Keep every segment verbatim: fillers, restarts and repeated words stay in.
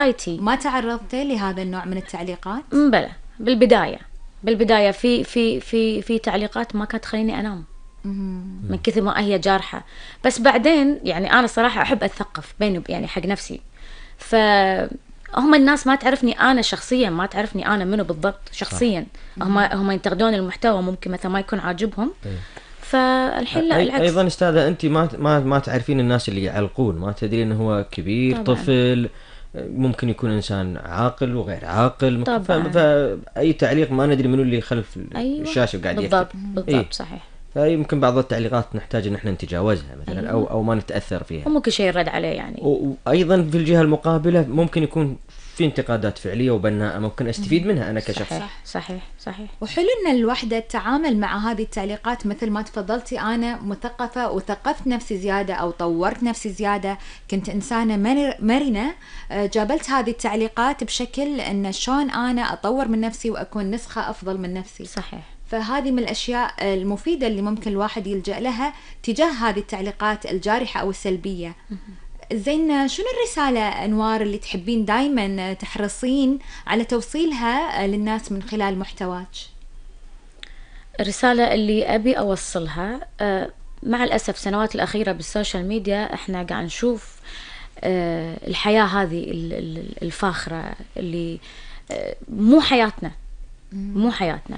بدايتي ما تعرضتي لهذا النوع من التعليقات؟ بلى بالبداية بالبداية في في في في تعليقات ما كانت تخليني أنام من كثر ما هي جارحة. بس بعدين يعني أنا صراحة أحب أتثقف بيني يعني حق نفسي. فهم الناس ما تعرفني أنا شخصيا، ما تعرفني أنا منو بالضبط شخصيا. هم هم ينتقدون المحتوى، ممكن مثلا ما يكون عاجبهم. فالحين لا، العكس. ايضا استاذه انت ما ما ما تعرفين الناس اللي يعلقون، ما تدري انه هو كبير طبعاً. طفل، ممكن يكون انسان عاقل وغير عاقل. طبعاً. فاي تعليق ما ندري منو اللي خلف أيوة. الشاشه قاعد يكتب. بالضبط بالضبط إيه؟ صحيح. فيمكن بعض التعليقات نحتاج ان احنا نتجاوزها مثلا. أيوة. او او ما نتاثر فيها، ومو كل شيء يرد عليه يعني. وايضا في الجهه المقابله ممكن يكون في انتقادات فعليه وبناءه ممكن استفيد منها انا كشخص. صحيح صحيح صحيح. وحلو ان الوحده تتعامل مع هذه التعليقات مثل ما تفضلتي. انا مثقفه وثقفت نفسي زياده او طورت نفسي زياده، كنت انسانه مرنه، جابلت هذه التعليقات بشكل ان شلون انا اطور من نفسي واكون نسخه افضل من نفسي. صحيح. فهذه من الاشياء المفيده اللي ممكن الواحد يلجأ لها تجاه هذه التعليقات الجارحه او السلبيه. زين، شنو الرسالة أنوار اللي تحبين دايما تحرصين على توصيلها للناس من خلال محتواك؟ الرسالة اللي أبي أوصلها، مع الأسف السنوات الأخيرة بالسوشيال ميديا إحنا قاعد نشوف الحياة هذه الفاخرة اللي مو حياتنا مو حياتنا.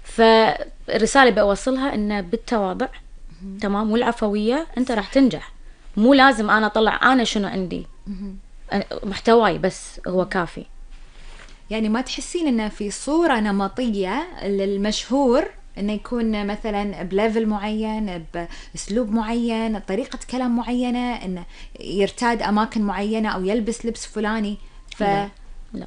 فالرسالة اللي بأوصلها إنه بالتواضع تمام والعفوية أنت راح تنجح. مو لازم أنا أطلع أنا شنو عندي، محتواي بس هو كافي. يعني ما تحسين إنه في صورة نمطية للمشهور إنه يكون مثلا بليفل معين، بأسلوب معين، طريقة كلام معينة، إنه يرتاد أماكن معينة أو يلبس لبس فلاني؟ ف لا, لا.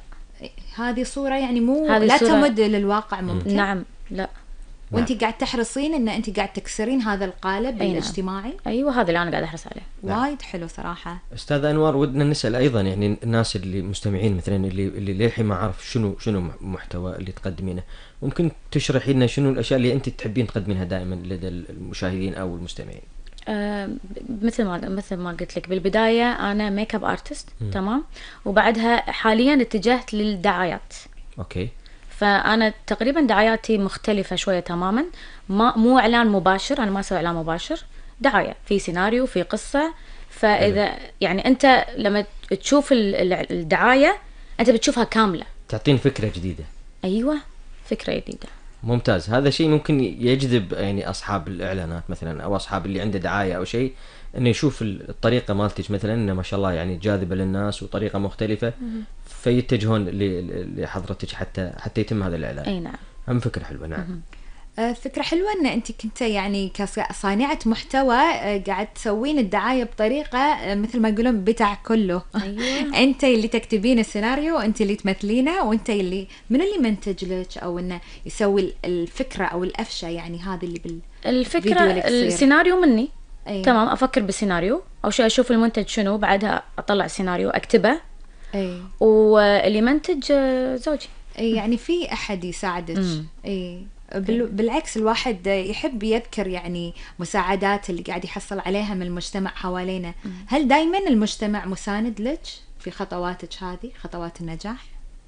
هذه صورة يعني مو لا تمد للواقع ممكن. نعم لا. وانت قاعد تحرصين ان انت قاعد تكسرين هذا القالب أي الاجتماعي. نعم. ايوه هذا اللي انا قاعد احرص عليه. وايد حلو صراحه. استاذ انوار، ودنا نسال ايضا يعني الناس اللي مستمعين مثلا اللي اللي للحين ما عرف شنو شنو محتوى اللي تقدمينه، ممكن تشرحي لنا شنو الاشياء اللي انت تحبين تقدمينها دائما لدى المشاهدين او المستمعين؟ آه مثل ما مثل ما قلت لك بالبدايه انا ميك اب ارتست تمام، وبعدها حاليا اتجهت للدعايات. اوكي. فأنا تقريبا دعاياتي مختلفة شوية تماما، ما مو إعلان مباشر، أنا ما أسوي إعلان مباشر، دعاية في سيناريو في قصة. فإذا حلو. يعني أنت لما تشوف الدعاية أنت بتشوفها كاملة، تعطين فكرة جديدة. أيوة فكرة جديدة. ممتاز. هذا شيء ممكن يجذب يعني أصحاب الإعلانات مثلا أو أصحاب اللي عنده دعاية أو شيء، إنه يشوف الطريقة مالتك مثلا إنه ما شاء الله يعني جاذبة للناس وطريقة مختلفة، فيتجهون لحضرتك حتى حتى يتم هذا الإعلان. أي نعم. هم فكرة حلوة. نعم. آه فكرة حلوة إن أنت كنت يعني كصانعة محتوى آه قاعد تسوين الدعاية بطريقة آه مثل ما يقولون بتاع كله. أيوة. أنت اللي تكتبين السيناريو، وأنت اللي تمثلينه، وأنت اللي من اللي منتج لك أو إنه يسوي الفكرة أو الأفشة، يعني هذا اللي بال الفكرة السيناريو مني. أيه. تمام. أفكر بالسيناريو أو شيء، أشوف المنتج شنو، بعدها أطلع سيناريو أكتبه. أيه. واللي منتج زوجي. أيه يعني في أحد يساعدك. أيه. بالعكس الواحد يحب يذكر يعني مساعدات اللي قاعد يحصل عليها من المجتمع حوالينا. هل دايما المجتمع مساند لك في خطواتك هذه، خطوات النجاح؟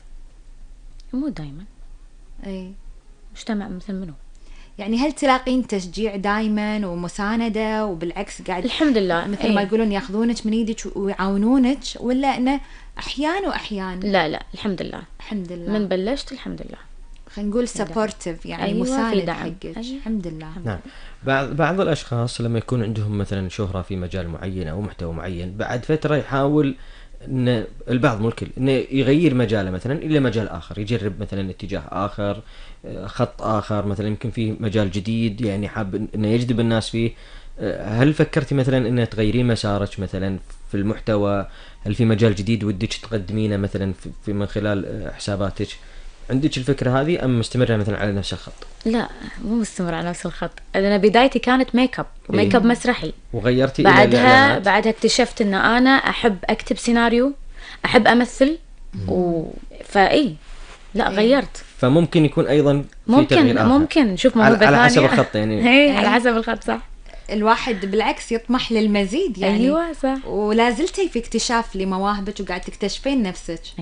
مو دايما. أي. مجتمع مثل منو؟ يعني هل تلاقين تشجيع دايما ومساندة وبالعكس قاعد الحمد لله مثل أي. ما يقولون ياخذونك من ايدك ويعاونونك، ولا انه احيان واحيان؟ لا لا الحمد لله. الحمد لله. من بلشت الحمد لله. خلينا نقول سبورتيف يعني. أيوة مساند حقك. أيوة. الحمد لله. نعم. بعض بعض الاشخاص لما يكون عندهم مثلا شهرة في مجال معين او محتوى معين، بعد فترة يحاول ان البعض ممكن انه يغير مجاله مثلا الى مجال اخر، يجرب مثلا اتجاه اخر، خط اخر مثلا، يمكن فيه مجال جديد يعني حاب انه يجذب الناس فيه. هل فكرتي مثلا ان تغيرين مسارك مثلا في المحتوى؟ هل في مجال جديد ودك تقدمينه مثلا في من خلال حساباتك؟ عندك الفكرة هذه ام مستمرة مثلا على نفس الخط؟ لا مو مستمرة على نفس الخط. انا بدايتي كانت ميك اب وميك اب إيه؟ مسرحي. وغيرتي بعدها بعدها اكتشفت ان انا احب اكتب سيناريو، احب امثل و... فاي لا إيه؟ غيرت. فممكن يكون ايضا في ممكن تغيير آخر. ممكن نشوف موهبة ثانية على حسب الخط يعني. هي على حسب الخط صح. الواحد بالعكس يطمح للمزيد يعني. ايوه صح. ولا زلتي في اكتشاف لمواهبك وقاعد تكتشفين نفسك.